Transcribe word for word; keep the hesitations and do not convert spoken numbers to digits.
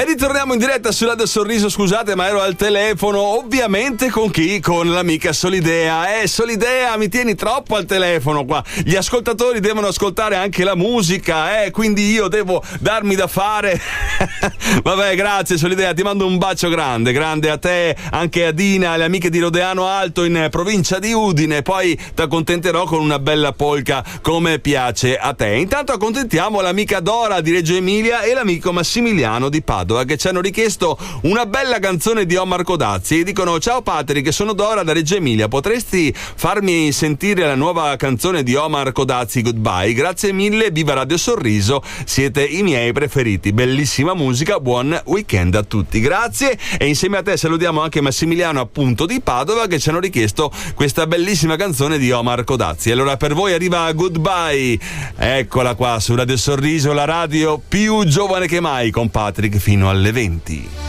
ritorniamo in diretta sulla del Sorriso. Scusate, ma ero al telefono. Ovviamente con chi? Con l'amica Solidea. Eh, Solidea, mi tieni troppo al telefono qua. Gli ascoltatori devono ascoltare anche la musica, eh, quindi io devo darmi da fare. Vabbè, grazie Solidea, ti mando un bacio grande, grande a te, anche a Dina, le amiche di Rodeano Alto in provincia di Udine. Poi ti accontenterò con una bella polka come piace a te. Intanto accontentiamo l'amica Dora di Reggio Emilia e l'amico Massimiliano di Padova, che ci hanno richiesto una bella canzone di Omar Codazzi e dicono: ciao Patrick, sono Dora da Reggio Emilia, potresti farmi sentire la nuova canzone di Omar Codazzi, Goodbye? Grazie mille, viva Radio Sorriso, siete i miei preferiti, bellissima musica, buon weekend a tutti. Grazie, e insieme a te salutiamo anche Massimiliano appunto di Padova, che ci hanno richiesto questa bellissima canzone di Omar Codazzi. Allora per voi arriva Goodbye, eccola qua su Radio Sorriso, la radio più giovane che mai, con Patrick fino alle venti.